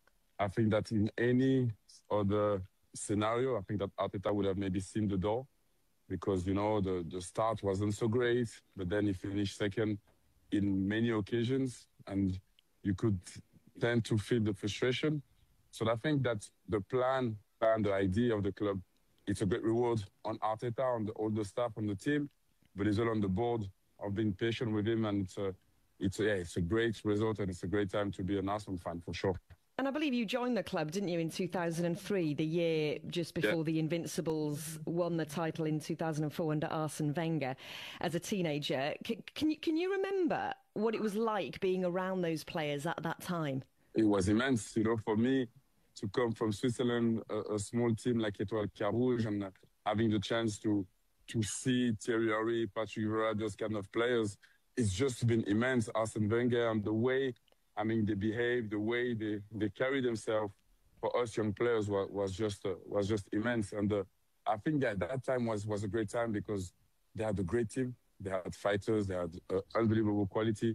I think that in any other scenario, I think that Arteta would have maybe seen the door because, you know, the, the start wasn't so great, but then he finished second in many occasions, and you could tend to feel the frustration. So I think that the plan and the idea of the club, it's a great reward on Arteta, on the, all the staff, on the team, but it's all on the board of being patient with him, and it's a, it's a, yeah, it's a great result, and it's a great time to be an Arsenal fan for sure. And I believe you joined the club, didn't you, in two thousand three, the year just before yeah. the Invincibles won the title in two thousand four under Arsene Wenger as a teenager. C- can you can you remember what it was like being around those players at that time? It was immense, you know, for me to come from Switzerland, a, a small team like Etoile Carouge, and having the chance to to see Thierry Henry, Patrick Vieira, those kind of players, it's just been immense. Arsene Wenger and the way, I mean, they behave, the way they, they carry themselves for us young players was, was just uh, was just immense. And uh, I think that that time was, was a great time because they had a great team. They had fighters. They had uh, unbelievable quality.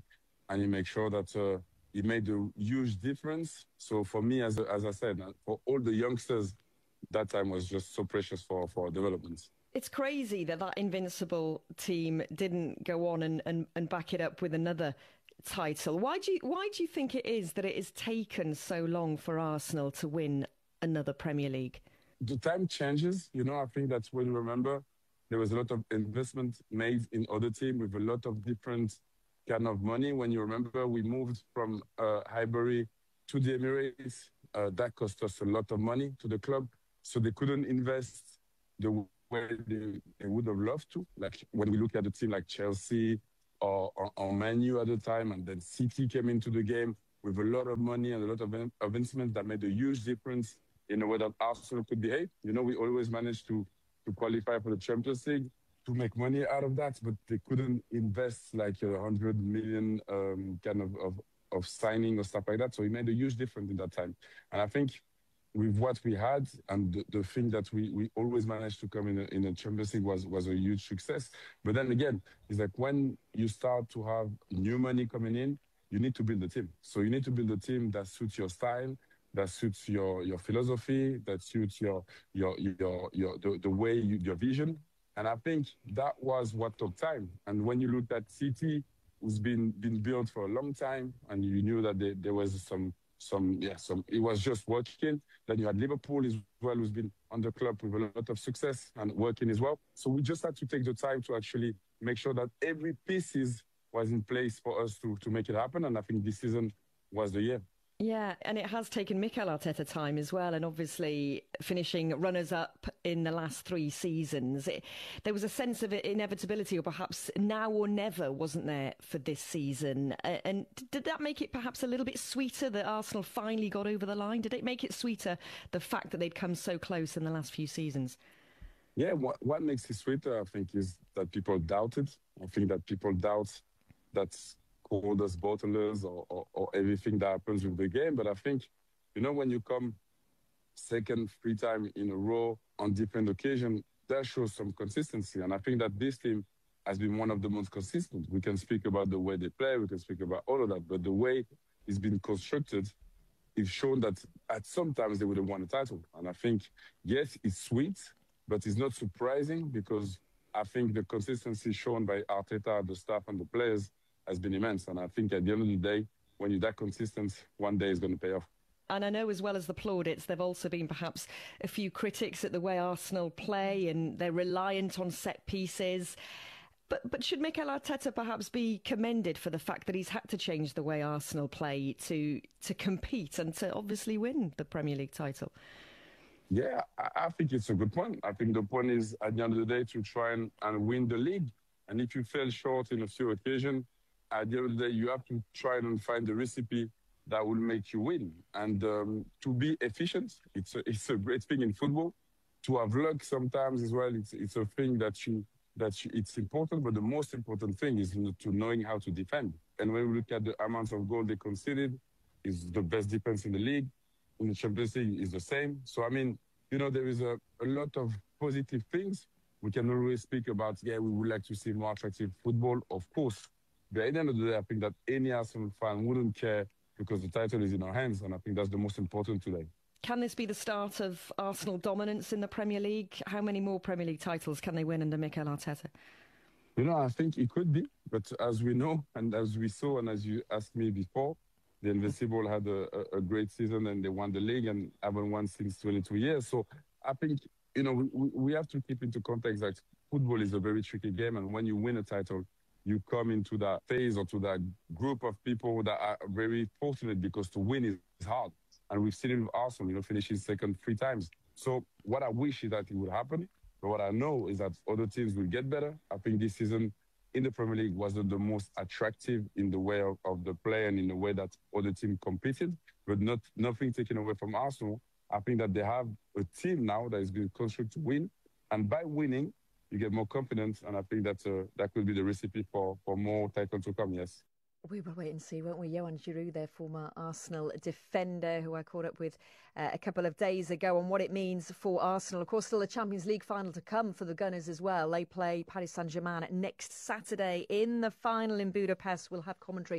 and he made sure that uh, he made a huge difference. So for me, as as I said, for all the youngsters, that time was just so precious for for development. It's crazy that that invincible team didn't go on and, and, and back it up with another title. Why do you why do you think it is that it has taken so long for Arsenal to win another Premier League? The time changes, you know. I think that's when you remember there was a lot of investment made in other teams with a lot of different kind of money. When you remember, we moved from uh, Highbury to the Emirates. Uh, that cost us a lot of money to the club, so they couldn't invest the way they, they would have loved to. Like when we look at a team like Chelsea or, or, or Man U at the time, and then City came into the game with a lot of money and a lot of, of investment that made a huge difference in the way that Arsenal could behave. You know, we always managed to, to qualify for the Champions League, to make money out of that, but they couldn't invest like a hundred million um, kind of, of, of signing or stuff like that. So it made a huge difference in that time. And I think with what we had and the, the thing that we, we always managed to come in a, in a Champions League was, was a huge success. But then again, it's like when you start to have new money coming in, you need to build a team. So you need to build a team that suits your style, that suits your, your philosophy, that suits your your your your the, the way you, your vision. And I think that was what took time. And when you looked at City, who's been been built for a long time, and you knew that there, there was some some yeah some it was just working. Then you had Liverpool as well, who's been on the club with a lot of success and working as well. So we just had to take the time to actually make sure that every piece is, was in place for us to to make it happen. And I think this season was the year. Yeah, and it has taken Mikel Arteta time as well, and obviously finishing runners-up in the last three seasons. It, there was a sense of inevitability, or perhaps now or never, wasn't there, for this season? Uh, and did that make it perhaps a little bit sweeter that Arsenal finally got over the line? Did it make it sweeter, the fact that they'd come so close in the last few seasons? Yeah, what, what makes it sweeter, I think, is that people doubted. I think that people doubt that's called us bottlers or, or, or everything that happens with the game. But I think, you know, when you come second, three times in a row on different occasions, that shows some consistency. And I think that this team has been one of the most consistent. We can speak about the way they play, we can speak about all of that, but the way it's been constructed, it's shown that at some times they would have won a title. And I think, yes, it's sweet, but it's not surprising because I think the consistency shown by Arteta, the staff and the players has been immense. And I think at the end of the day, when you're that consistent, one day is going to pay off. And I know as well as the plaudits, there have also been perhaps a few critics at the way Arsenal play and they're reliant on set pieces. But but should Mikel Arteta perhaps be commended for the fact that he's had to change the way Arsenal play to to compete and to obviously win the Premier League title? Yeah, I, I think it's a good point. I think the point is at the end of the day to try and, and win the league. And if you fell short in a few occasions, at the end of the day, you have to try and find the recipe that will make you win. And um, to be efficient, it's a, it's a great thing in football. To have luck sometimes as well, it's it's a thing that you that you, it's important. But the most important thing is to knowing how to defend. And when we look at the amounts of goals they conceded, is the best defense in the league. In the Champions League is the same. So I mean, you know, there is a, a lot of positive things. We can always speak about, yeah, we would like to see more attractive football, of course. But at the end of the day, I think that any Arsenal fan wouldn't care because the title is in our hands, and I think that's the most important today. Can this be the start of Arsenal dominance in the Premier League? How many more Premier League titles can they win under Mikel Arteta? You know, I think it could be, but as we know, and as we saw, and as you asked me before, the Invincible had a, a, a great season and they won the league and haven't won since twenty-two years. So I think, you know, we, we have to keep into context that football is a very tricky game, and when you win a title, you come into that phase or to that group of people that are very fortunate because to win is hard. And we've seen it with Arsenal, you know, finishing second three times. So what I wish is that it would happen. But what I know is that other teams will get better. I think this season in the Premier League wasn't the most attractive in the way of, of the play and in the way that other teams competed. But not nothing taken away from Arsenal. I think that they have a team now that is being constructed to win. And by winning, you get more confidence, and I think that's a, that could be the recipe for, for more titles to come, yes. We will wait and see, won't we? Yoann Giroud, their former Arsenal defender, who I caught up with uh, a couple of days ago on what it means for Arsenal. Of course, still a Champions League final to come for the Gunners as well. They play Paris Saint-Germain next Saturday in the final in Budapest. We'll have commentary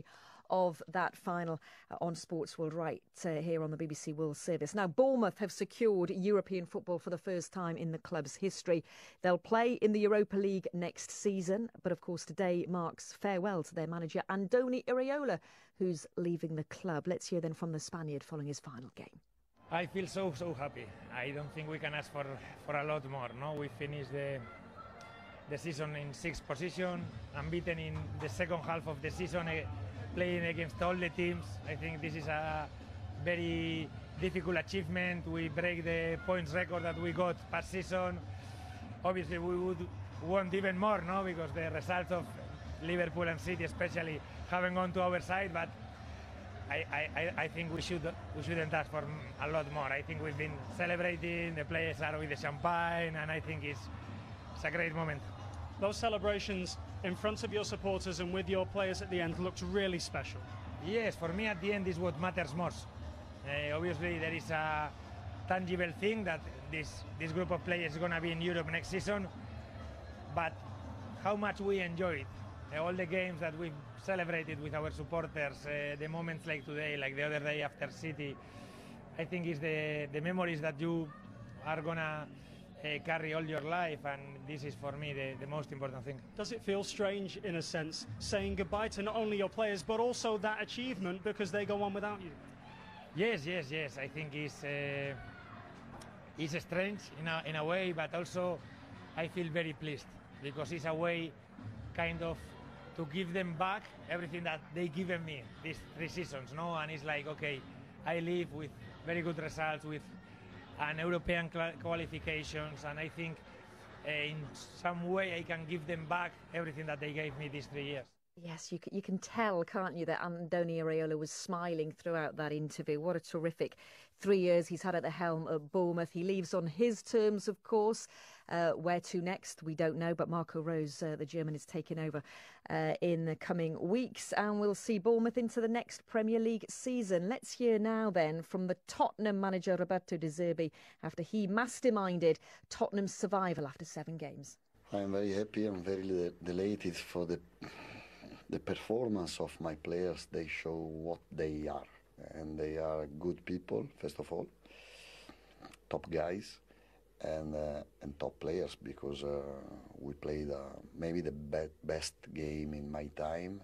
of that final uh, on Sports World right uh, here on the B B C World Service. Now, Bournemouth have secured European football for the first time in the club's history. They'll play in the Europa League next season, but of course today marks farewell to their manager Andoni Iraola, who's leaving the club. Let's hear then from the Spaniard following his final game. I feel so, so happy. I don't think we can ask for, for a lot more. No, we finished the, the season in sixth position, unbeaten in the second half of the season, uh, playing against all the teams. I think this is a very difficult achievement. We break the points record that we got past season. Obviously, we would want even more, no, because the results of Liverpool and City especially haven't gone to our side, but I, I, I think we should we shouldn't ask for a lot more. I think we've been celebrating, the players are with the champagne, and I think it's, it's a great moment. Those celebrations in front of your supporters and with your players at the end looked really special. Yes, for me at the end is what matters most. Uh, obviously there is a tangible thing that this, this group of players is going to be in Europe next season, but how much we enjoyed uh, all the games that we've celebrated with our supporters, uh, the moments like today, like the other day after City, I think is the, the memories that you are gonna uh, carry all your life, and this is for me the, the most important thing. Does it feel strange, in a sense, saying goodbye to not only your players but also that achievement because they go on without you? Yes, yes, yes. I think it's, uh, it's strange in a, in a way, but also I feel very pleased because it's a way kind of to give them back everything that they given me these three seasons, no? And it's like, okay, I live with very good results, with an European qualifications, and I think uh, in some way I can give them back everything that they gave me these three years. Yes, you can, you can tell, can't you, that Andoni Iraola was smiling throughout that interview. What a terrific three years he's had at the helm at Bournemouth. He leaves on his terms, of course. Uh, where to next, we don't know, but Marco Rose, uh, the German, is taking over uh, in the coming weeks, and we'll see Bournemouth into the next Premier League season. Let's hear now then from the Tottenham manager Roberto De Zerbi after he masterminded Tottenham's survival after seven games. I'm very happy. I'm very delighted for the the performance of my players. They show what they are, and they are good people, first of all, top guys. And, uh, and top players, because uh, we played uh, maybe the be best game in my time,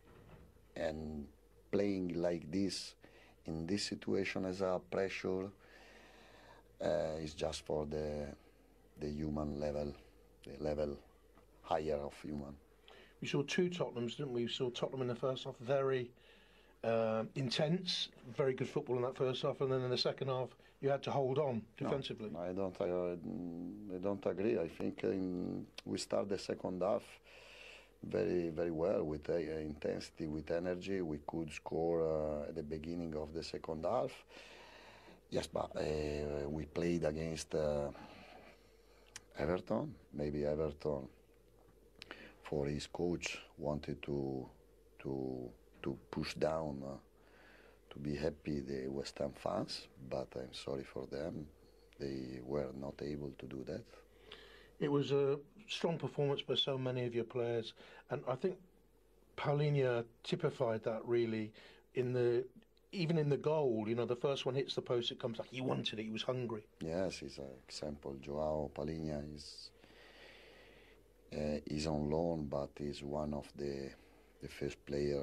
and playing like this in this situation as a pressure uh, is just for the the human level, the level higher of human. We saw two Tottenhams, didn't we? We saw Tottenham in the first half, very uh, intense, very good football in that first half, and then in the second half you had to hold on defensively. No, I don't. I, I don't agree. I think in, we start the second half very, very well with uh, intensity, with energy. We could score uh, at the beginning of the second half. Yes, but uh, we played against uh, Everton. Maybe Everton, for his coach, wanted to to to push down. Uh, to be happy the West Ham fans, but I'm sorry for them. They were not able to do that. It was a strong performance by so many of your players, and I think Paulinho typified that really in the even in the goal. You know, the first one hits the post, it comes like he wanted it, he was hungry. Yes, he's an example. Joao Paulinho is uh, is on loan, but is one of the the first player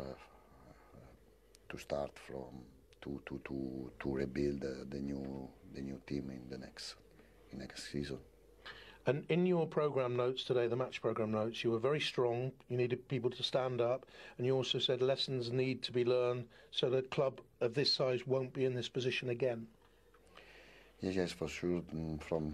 to start from to to to to rebuild uh, the new the new team in the next in next season. And in your programme notes today, the match programme notes, you were very strong. You needed people to stand up, and you also said lessons need to be learned so that a club of this size won't be in this position again. Yes, yes, for sure. From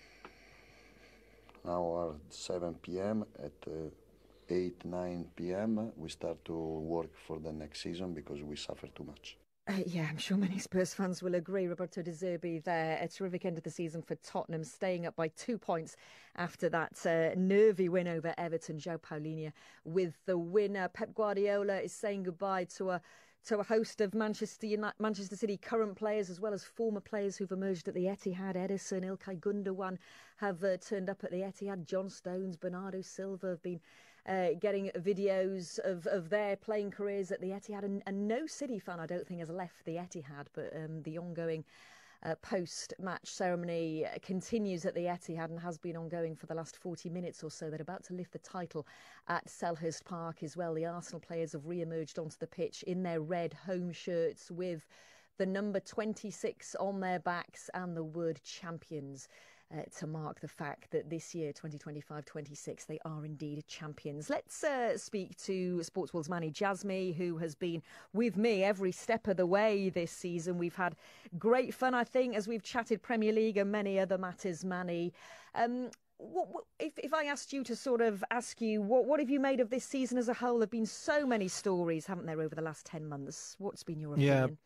now at seven p m at. Uh, eight, nine p m we start to work for the next season because we suffer too much. Uh, yeah, I'm sure many Spurs fans will agree. Roberto De Zerbi there. A terrific end of the season for Tottenham, staying up by two points after that uh, nervy win over Everton. João Paulinho with the winner. Pep Guardiola is saying goodbye to a to a host of Manchester United, Manchester City current players as well as former players who've emerged at the Etihad. Ederson, Ilkay Gundogan have uh, turned up at the Etihad. John Stones, Bernardo Silva have been uh, getting videos of, of their playing careers at the Etihad. And, and no City fan, I don't think, has left the Etihad, but um, the ongoing uh, post-match ceremony continues at the Etihad and has been ongoing for the last forty minutes or so. They're about to lift the title at Selhurst Park as well. The Arsenal players have re-emerged onto the pitch in their red home shirts with the number twenty-six on their backs and the word champions uh, to mark the fact that this year, twenty twenty-five twenty-six, they are indeed champions. Let's uh, speak to Sportsworld's Manny Jasmy, who has been with me every step of the way this season. We've had great fun, I think, as we've chatted Premier League and many other matters, Manny. Um, What, what, if, if I asked you to sort of ask you, what, what have you made of this season as a whole? There have been so many stories, haven't there, over the last ten months? What's been your opinion? Yeah,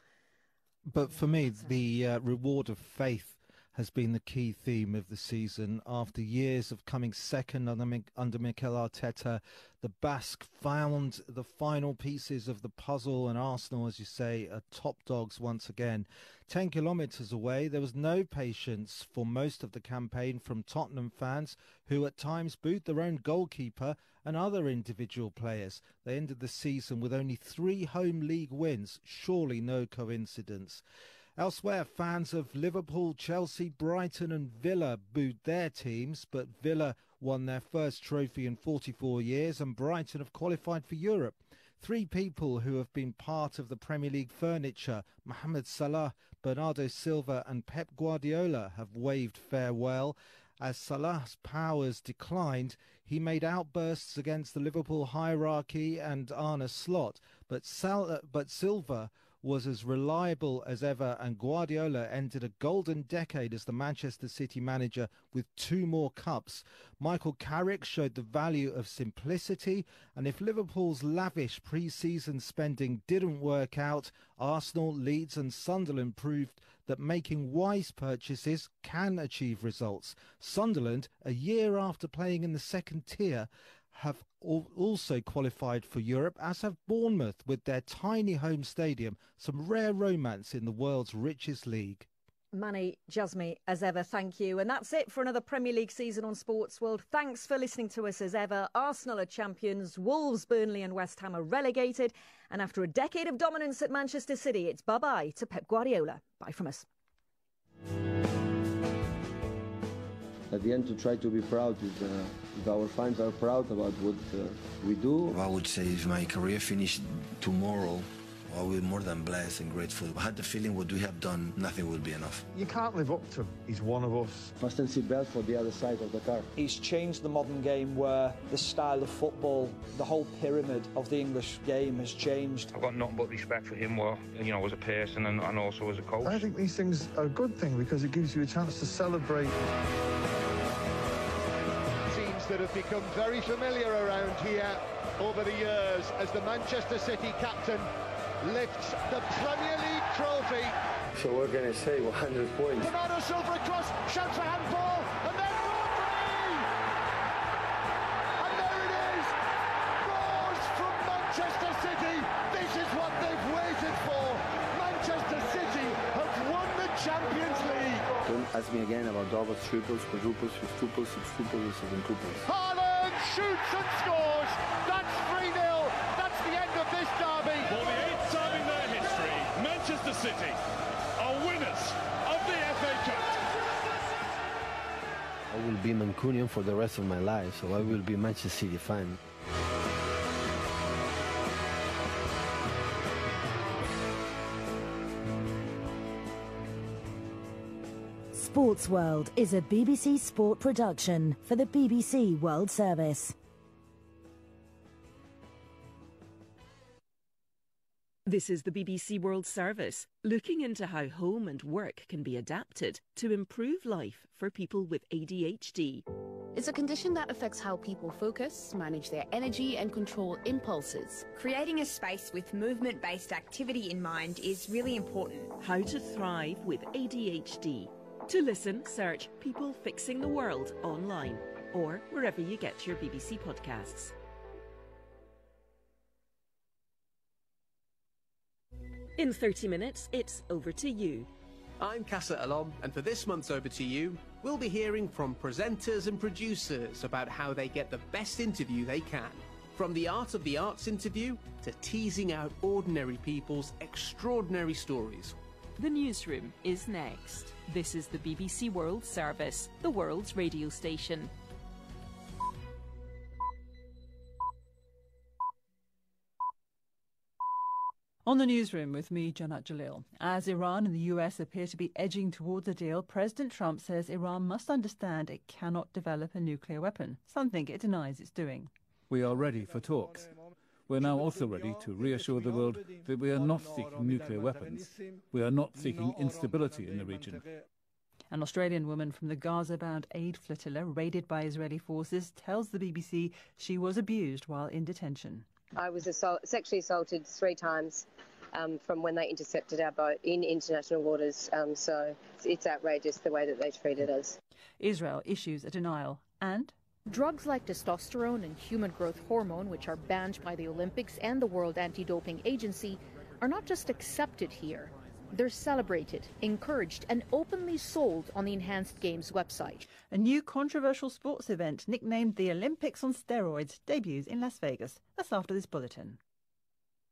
but for me, the uh, reward of faith has been the key theme of the season. After years of coming second under, under Mikel Arteta, the Basque found the final pieces of the puzzle, and Arsenal, as you say, are top dogs once again. Ten kilometres away, there was no patience for most of the campaign from Tottenham fans, who at times booed their own goalkeeper and other individual players. They ended the season with only three home league wins, surely no coincidence. Elsewhere, fans of Liverpool, Chelsea, Brighton and Villa booed their teams, but Villa won their first trophy in forty-four years and Brighton have qualified for Europe. Three people who have been part of the Premier League furniture, Mohamed Salah, Bernardo Silva and Pep Guardiola, have waved farewell. As Salah's powers declined, he made outbursts against the Liverpool hierarchy and Arne Slot, but, Sal- but Silva was as reliable as ever, and Guardiola ended a golden decade as the Manchester City manager with two more cups. Michael Carrick showed the value of simplicity, and if Liverpool's lavish pre-season spending didn't work out, Arsenal, Leeds and Sunderland proved that making wise purchases can achieve results. Sunderland, a year after playing in the second tier, have also qualified for Europe, as have Bournemouth with their tiny home stadium, some rare romance in the world's richest league. Manny Jasmy, as ever, thank you. And that's it for another Premier League season on Sports World. Thanks for listening to us as ever. Arsenal are champions, Wolves, Burnley and West Ham are relegated. And after a decade of dominance at Manchester City, it's bye-bye to Pep Guardiola. Bye from us. At the end, to try to be proud if, uh, if our fans are proud about what uh, we do. I would say if my career finished tomorrow, I will be more than blessed and grateful. I had the feeling what we have done, nothing would be enough. You can't live up to him. He's one of us. Fasten seatbelt for the other side of the car. He's changed the modern game where the style of football, the whole pyramid of the English game has changed. I've got nothing but respect for him, well, you know, as a person and, and also as a coach. I think these things are a good thing because it gives you a chance to celebrate. That have become very familiar around here over the years as the Manchester City captain lifts the Premier League trophy. So what can I say? one hundred points. Bernardo Silva across, shouts for handball, and then Rodri! And there it is! Goals from Manchester City! This is what they've waited for! Manchester City have won the Champions League! Don't ask me again about doubles, triples, quadruples, quintuples, sextuples, and seventuples. Haaland shoots and scores! That's three nil! That's the end of this derby! For the eighth time in their history, Manchester City are winners of the F A Cup. I will be Mancunian for the rest of my life, so I will be Manchester City fan. Sports World is a B B C Sport production for the B B C World Service. This is the B B C World Service, looking into how home and work can be adapted to improve life for people with A D H D. It's a condition that affects how people focus, manage their energy and control impulses. Creating a space with movement-based activity in mind is really important. How to thrive with A D H D. To listen, search People Fixing the World online or wherever you get your B B C podcasts. In thirty minutes, it's over to you. I'm Casa Alom, and for this month's Over to You, we'll be hearing from presenters and producers about how they get the best interview they can. From the art of the arts interview to teasing out ordinary people's extraordinary stories. The Newsroom is next. This is the B B C World Service, the world's radio station. On the Newsroom with me, Janat Jalil. As Iran and the U S appear to be edging towards a deal, President Trump says Iran must understand it cannot develop a nuclear weapon, something it denies it's doing. We are ready for talks. We're now also ready to reassure the world that we are not seeking nuclear weapons. We are not seeking instability in the region. An Australian woman from the Gaza-bound aid flotilla raided by Israeli forces tells the B B C she was abused while in detention. I was assault, sexually assaulted three times um, from when they intercepted our boat in international waters, um, so it's, it's outrageous the way that they treated us. Israel issues a denial and... Drugs like testosterone and human growth hormone, which are banned by the Olympics and the World Anti-Doping Agency, are not just accepted here. They're celebrated, encouraged and openly sold on the Enhanced Games website. A new controversial sports event nicknamed the Olympics on Steroids debuts in Las Vegas. That's after this bulletin.